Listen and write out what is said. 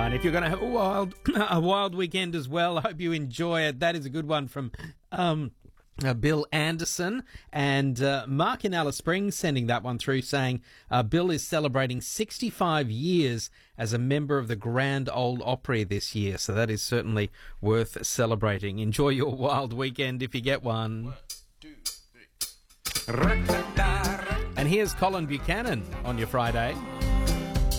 And if you're going to have a wild weekend as well, I hope you enjoy it. That is a good one from Bill Anderson, and Mark in Alice Springs sending that one through, saying Bill is celebrating 65 years as a member of the Grand Ole Opry this year, so that is certainly worth celebrating. Enjoy your wild weekend if you get one. 1, 2, 3. And here's Colin Buchanan on your Friday.